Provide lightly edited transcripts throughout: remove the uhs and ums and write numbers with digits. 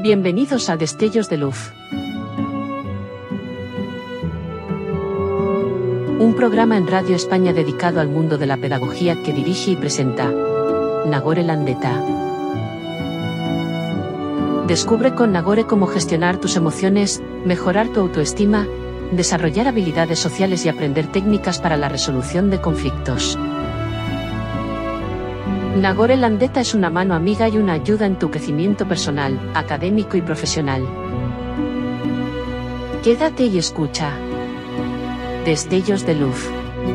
Bienvenidos a Destellos de Luz. Un programa en Radio España dedicado al mundo de la pedagogía que dirige y presenta Nagore Landeta. Descubre con Nagore cómo gestionar tus emociones, mejorar tu autoestima, desarrollar habilidades sociales y aprender técnicas para la resolución de conflictos. Nagore Landeta es una mano amiga y una ayuda en tu crecimiento personal, académico y profesional. Quédate y escucha. Destellos de Luz.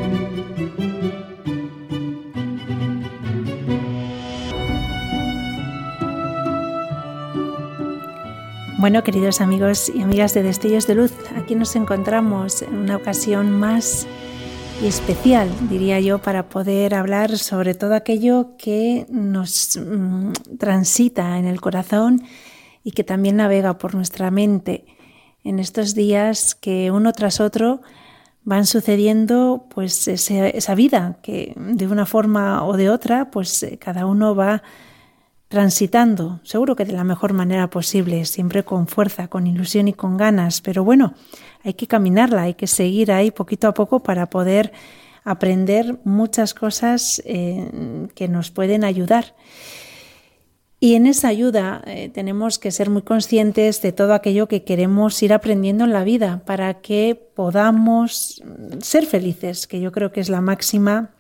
Bueno, queridos amigos y amigas de Destellos de Luz, aquí nos encontramos en una ocasión más y especial, diría yo, para poder hablar sobre todo aquello que nos transita en el corazón y que también navega por nuestra mente en estos días que uno tras otro van sucediendo pues esa vida que de una forma o de otra pues cada uno va transitando, seguro que de la mejor manera posible, siempre con fuerza, con ilusión y con ganas, pero bueno, hay que caminarla, hay que seguir ahí poquito a poco para poder aprender muchas cosas que nos pueden ayudar. Y en esa ayuda tenemos que ser muy conscientes de todo aquello que queremos ir aprendiendo en la vida para que podamos ser felices, que yo creo que es la máxima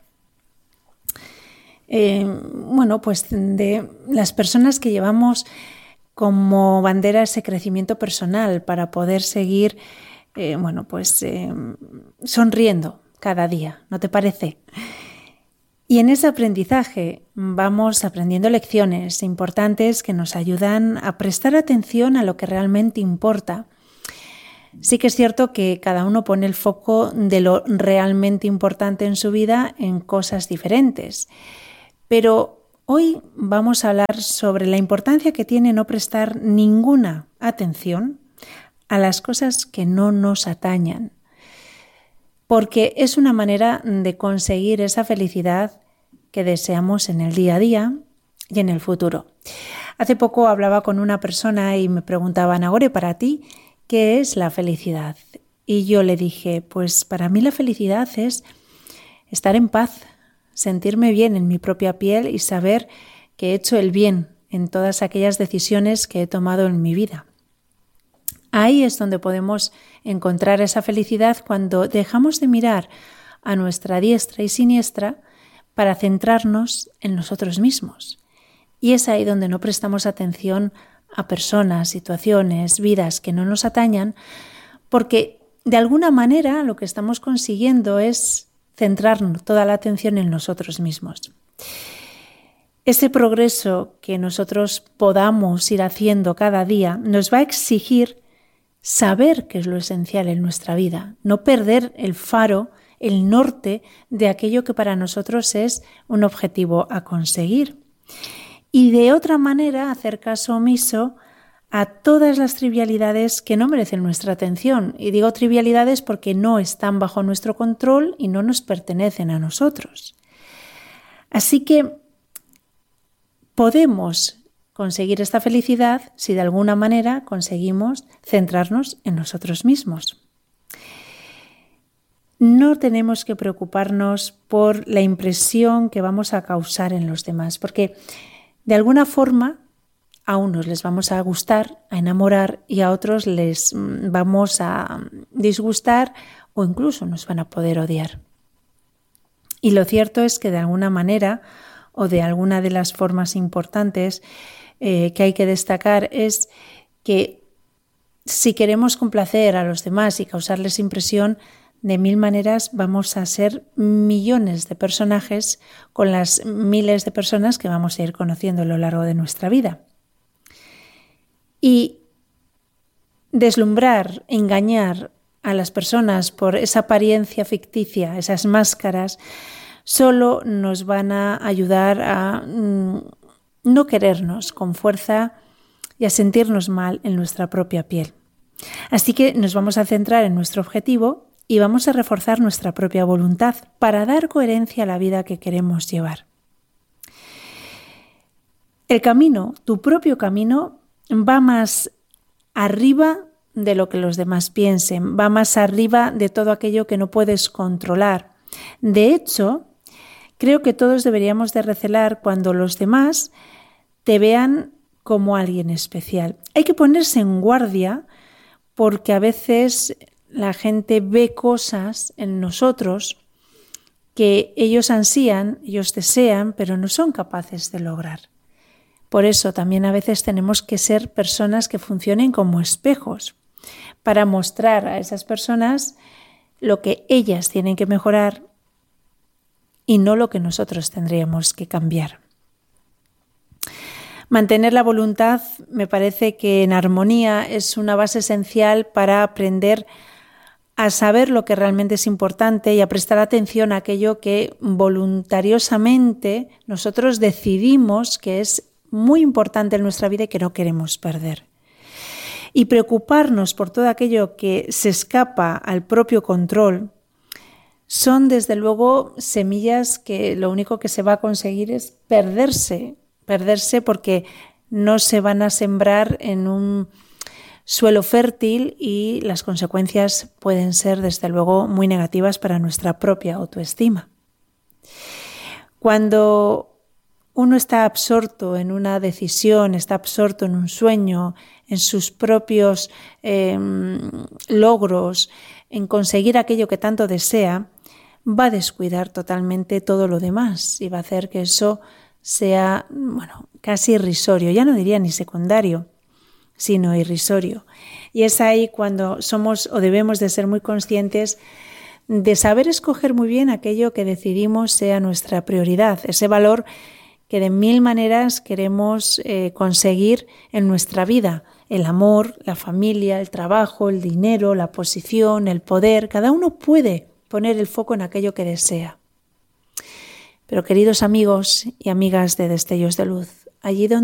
pues de las personas que llevamos como bandera ese crecimiento personal para poder seguir sonriendo cada día, ¿no te parece? Y en ese aprendizaje vamos aprendiendo lecciones importantes que nos ayudan a prestar atención a lo que realmente importa. Sí que es cierto que cada uno pone el foco de lo realmente importante en su vida en cosas diferentes. Pero hoy vamos a hablar sobre la importancia que tiene no prestar ninguna atención a las cosas que no nos atañan, porque es una manera de conseguir esa felicidad que deseamos en el día a día y en el futuro. Hace poco hablaba con una persona y me preguntaba, Nagore, para ti, ¿qué es la felicidad? Y yo le dije, pues para mí la felicidad es estar en paz, sentirme bien en mi propia piel y saber que he hecho el bien en todas aquellas decisiones que he tomado en mi vida. Ahí es donde podemos encontrar esa felicidad cuando dejamos de mirar a nuestra diestra y siniestra para centrarnos en nosotros mismos. Y es ahí donde no prestamos atención a personas, situaciones, vidas que no nos atañan, porque de alguna manera lo que estamos consiguiendo es centrarnos toda la atención en nosotros mismos. Ese progreso que nosotros podamos ir haciendo cada día nos va a exigir saber qué es lo esencial en nuestra vida, no perder el faro, el norte de aquello que para nosotros es un objetivo a conseguir. Y de otra manera hacer caso omiso a todas las trivialidades que no merecen nuestra atención. Y digo trivialidades porque no están bajo nuestro control y no nos pertenecen a nosotros. Así que podemos conseguir esta felicidad si de alguna manera conseguimos centrarnos en nosotros mismos. No tenemos que preocuparnos por la impresión que vamos a causar en los demás, porque de alguna forma a unos les vamos a gustar, a enamorar y a otros les vamos a disgustar o incluso nos van a poder odiar. Y lo cierto es que de alguna manera o de alguna de las formas importantes que hay que destacar es que si queremos complacer a los demás y causarles impresión, de mil maneras vamos a ser millones de personajes con las miles de personas que vamos a ir conociendo a lo largo de nuestra vida. Y deslumbrar, engañar a las personas por esa apariencia ficticia, esas máscaras, solo nos van a ayudar a no querernos con fuerza y a sentirnos mal en nuestra propia piel. Así que nos vamos a centrar en nuestro objetivo y vamos a reforzar nuestra propia voluntad para dar coherencia a la vida que queremos llevar. El camino, tu propio camino, va más arriba de lo que los demás piensen, va más arriba de todo aquello que no puedes controlar. De hecho, creo que todos deberíamos de recelar cuando los demás te vean como alguien especial. Hay que ponerse en guardia porque a veces la gente ve cosas en nosotros que ellos ansían, ellos desean, pero no son capaces de lograr. Por eso también a veces tenemos que ser personas que funcionen como espejos para mostrar a esas personas lo que ellas tienen que mejorar y no lo que nosotros tendríamos que cambiar. Mantener la voluntad me parece que en armonía es una base esencial para aprender a saber lo que realmente es importante y a prestar atención a aquello que voluntariosamente nosotros decidimos que es muy importante en nuestra vida y que no queremos perder. Y preocuparnos por todo aquello que se escapa al propio control son desde luego semillas que lo único que se va a conseguir es perderse porque no se van a sembrar en un suelo fértil y las consecuencias pueden ser desde luego muy negativas para nuestra propia autoestima. Cuando uno está absorto en una decisión, está absorto en un sueño, en sus propios logros, en conseguir aquello que tanto desea, va a descuidar totalmente todo lo demás y va a hacer que eso sea, casi irrisorio. Ya no diría ni secundario, sino irrisorio. Y es ahí cuando somos o debemos de ser muy conscientes de saber escoger muy bien aquello que decidimos sea nuestra prioridad, ese valor que de mil maneras queremos conseguir en nuestra vida. El amor, la familia, el trabajo, el dinero, la posición, el poder. Cada uno puede poner el foco en aquello que desea. Pero queridos amigos y amigas de Destellos de Luz, allí donde